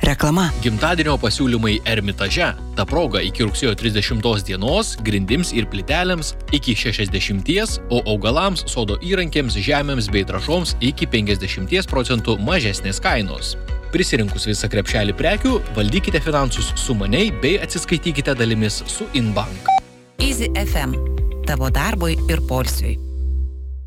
Reklama. Gimtadienio pasiūlymai Ermitaže. Ta proga iki rugsėjo 30 dienos grindims ir plytelėms iki 60%, o augalams, sodo įrankiams, žemėms bei trąšoms iki 50% mažesnės kainos. Prisirinkus visą krepšelį prekių, valdykite finansus sumaniai bei atsiskaitykite dalimis su Inbank. Easy FM. Tavo darbui ir poilsiui.